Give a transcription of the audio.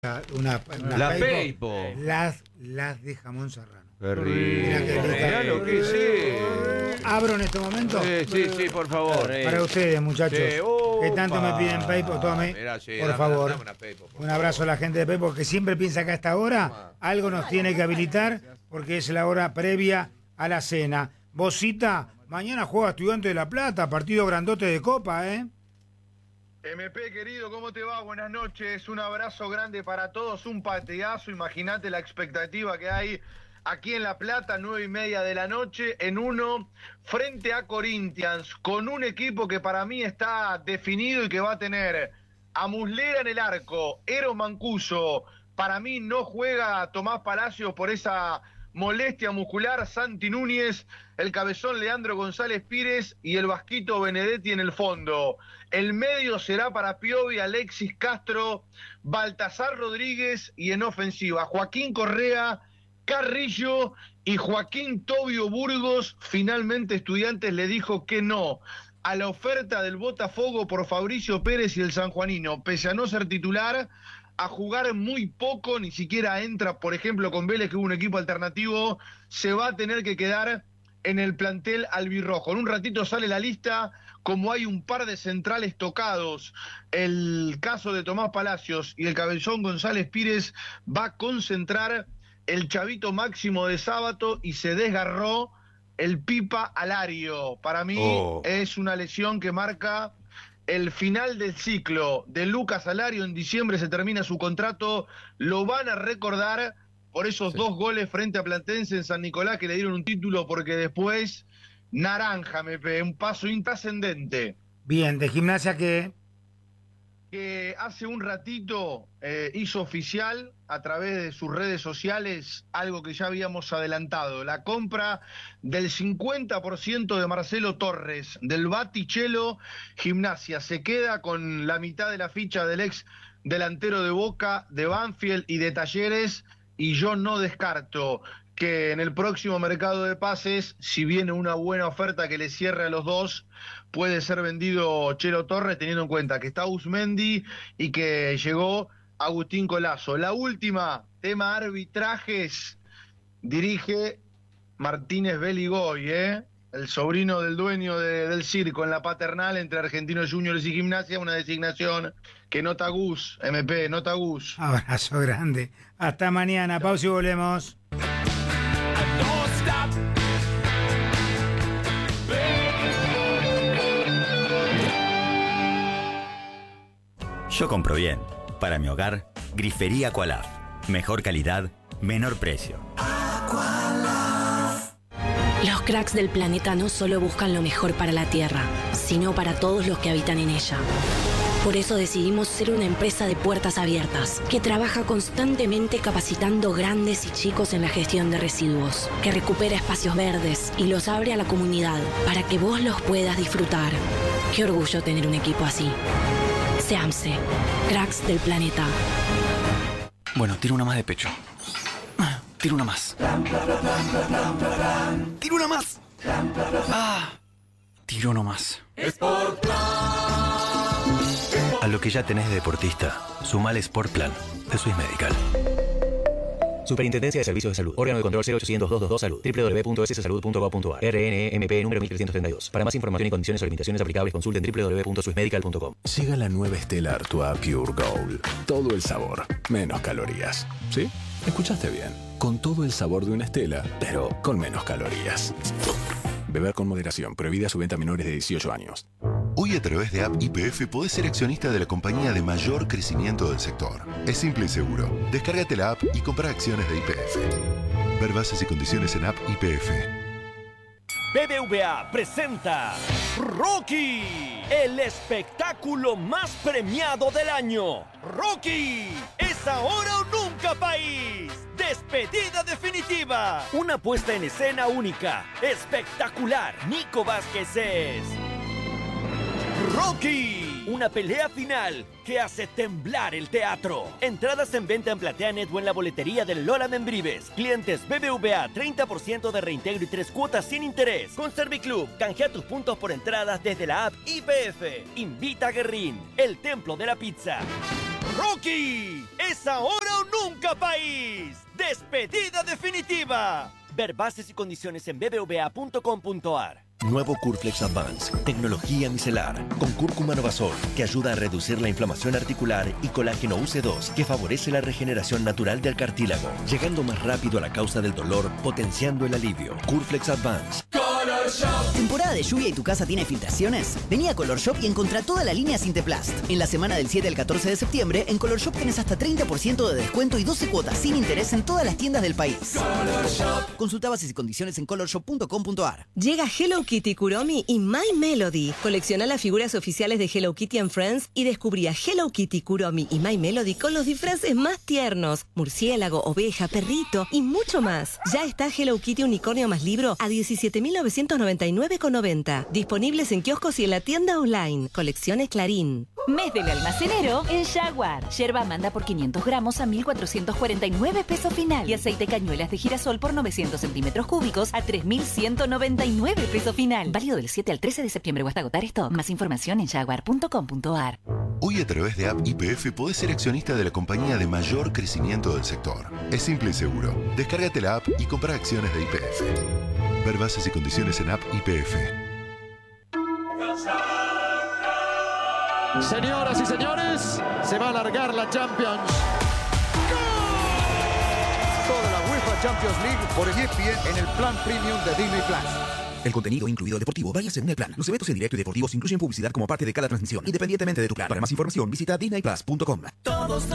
Una Peipo. Las de jamón serrano. Qué rico. Mirá lo que sí. ¿Abro en este momento? Sí, por favor. Para ustedes, muchachos. Sí. Que tanto me piden Peipo, tome. Mirá, sí, por favor. dame una Peipo, por Un abrazo a la gente de Peipo, que siempre piensa que a esta hora algo nos tiene que habilitar, porque es la hora previa a la cena. Vosita, mañana juega Estudiantes de La Plata, partido grandote de Copa, ¿eh? MP, querido, ¿cómo te va? Buenas noches, un abrazo grande para todos, un partidazo, imagínate la expectativa que hay aquí en La Plata, 9:30 de la noche, en uno, frente a Corinthians, con un equipo que para mí está definido y que va a tener a Muslera en el arco, Eros Mancuso, para mí no juega Tomás Palacios por esa molestia muscular, Santi Núñez, el cabezón Leandro González Pires y el Vasquito Benedetti en el fondo. El medio será para Piovi, Alexis Castro, Baltasar Rodríguez y en ofensiva Joaquín Correa, Carrillo y Joaquín Tobio Burgos. Finalmente Estudiantes le dijo que no a la oferta del Botafogo por Fabricio Pérez y el sanjuanino, pese a no ser titular, a jugar muy poco, ni siquiera entra, por ejemplo, con Vélez, que hubo un equipo alternativo, se va a tener que quedar en el plantel albirrojo. En un ratito sale la lista, como hay un par de centrales tocados, el caso de Tomás Palacios y el cabezón González Pires, va a concentrar el chavito Máximo de Sábato y se desgarró el Pipa Alario. Para mí es una lesión que marca el final del ciclo de Lucas Alario. En diciembre se termina su contrato, lo van a recordar por esos 2 goles frente a Platense en San Nicolás que le dieron un título, porque después naranja, un paso intrascendente. Bien, de Gimnasia que hace un ratito hizo oficial a través de sus redes sociales algo que ya habíamos adelantado: la compra del 50% de Marcelo Torres, del Batichelo. Gimnasia se queda con la mitad de la ficha del ex delantero de Boca, de Banfield y de Talleres, y yo no descarto que en el próximo mercado de pases, si viene una buena oferta que le cierre a los dos, puede ser vendido Chelo Torres, teniendo en cuenta que está Uzmendi y que llegó Agustín Colazo. La última, tema arbitrajes, dirige Martínez Beligoy, el sobrino del dueño del circo, en la paternal entre Argentinos Juniors y Gimnasia, una designación que nota Gus, MP, nota Gus. abrazo grande. Hasta mañana, pausa y volvemos. Yo compro bien. Para mi hogar, Grifería Aqualaf. Mejor calidad, menor precio. Los cracks del planeta no solo buscan lo mejor para la Tierra, sino para todos los que habitan en ella. Por eso decidimos ser una empresa de puertas abiertas, que trabaja constantemente capacitando grandes y chicos en la gestión de residuos, que recupera espacios verdes y los abre a la comunidad para que vos los puedas disfrutar. Qué orgullo tener un equipo así. SEAMSE, cracks del planeta. Bueno, tiro una más de pecho. Tiro una más. Tiro una más. Tiro no más. A lo que ya tenés de deportista, sumale Sport Plan de Swiss Medical. Superintendencia de Servicios de Salud. Órgano de control 0800-222 Salud. www.sssalud.gov.ar. RNMP número 1332. Para más información y condiciones o limitaciones aplicables, consulten www.swissmedical.com. Llega la nueva Stellar Artois Pure Gold. Todo el sabor, menos calorías. ¿Sí? Escuchaste bien. Con todo el sabor de una Stella, pero con menos calorías. Beber con moderación. Prohibida su venta a menores de 18 años. Hoy a través de App YPF podés ser accionista de la compañía de mayor crecimiento del sector. Es simple y seguro. Descárgate la app y compra acciones de YPF. Ver bases y condiciones en App YPF. BBVA presenta Rocky, el espectáculo más premiado del año. Rocky, es ahora o nunca, país. Despedida definitiva. Una puesta en escena única, espectacular. Nico Vázquez es Rocky, una pelea final que hace temblar el teatro. Entradas en venta en PlateaNet o en la boletería del Lola Membrives. Clientes BBVA, 30% de reintegro y 3 cuotas sin interés. Con Serviclub, canjea tus puntos por entradas desde la app YPF. Invita a Guerrín, el templo de la pizza. Rocky, es ahora o nunca país. Despedida definitiva. Ver bases y condiciones en bbva.com.ar. Nuevo Curflex Advance, tecnología micelar, con cúrcuma novasol, que ayuda a reducir la inflamación articular, y colágeno UC2, que favorece la regeneración natural del cartílago, llegando más rápido a la causa del dolor, potenciando el alivio. Curflex Advance. Color Shop. ¿Temporada de lluvia y tu casa tiene filtraciones? Vení a Color Shop y encontrá toda la línea Sinteplast. En la semana del 7 al 14 de septiembre, en Color Shop tenés hasta 30% de descuento y 12 cuotas sin interés en todas las tiendas del país. Color Shop. Consulta bases y condiciones en colorshop.com.ar. Llega Hello Kitty Kuromi y My Melody. Colecciona las figuras oficiales de Hello Kitty and Friends y descubrí a Hello Kitty, Kuromi y My Melody con los disfraces más tiernos: murciélago, oveja, perrito y mucho más. Ya está Hello Kitty Unicornio más libro a 17.999,90. Disponibles en kioscos y en la tienda online. Colecciones Clarín. Mes del almacenero en Jaguar. Yerba Amanda por 500 gramos a 1.449 pesos final. Y aceite cañuelas de girasol por 900 centímetros cúbicos a 3.199 pesos final. Válido del 7 al 13 de septiembre o hasta agotar stock. Más información en jaguar.com.ar. Hoy a través de App YPF podés ser accionista de la compañía de mayor crecimiento del sector. Es simple y seguro. Descárgate la app y compra acciones de YPF. Ver bases y condiciones en App YPF. Señoras y señores, se va a alargar la Champions. Toda la UEFA Champions League por ESPN en el plan premium de Disney Plus. El contenido incluido deportivo varía según el plan. Los eventos en directo y deportivos incluyen publicidad como parte de cada transmisión, independientemente de tu plan. Para más información, visita disneyplus.com.